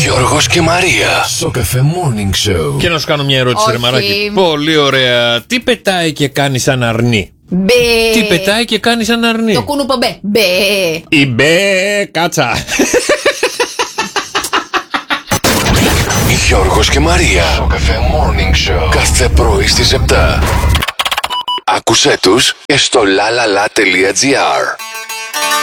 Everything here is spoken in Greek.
Γιώργος και Μαρία. Στο Cafe Morning Show. Και να σου κάνω μια ερώτηση, ρε Μαράκι. Πολύ ωραία. Τι πετάει και κάνει σαν αρνί? Μπε. Τι πετάει και κάνει σαν αρνί? Το κούνουπο μπε. Μπε. Η μπε, κάτσα. Γιώργος και Μαρία. Στο Cafe Morning Show. Κάθε πρωί στις 7. Άκουσέ τους και στο lalala.gr.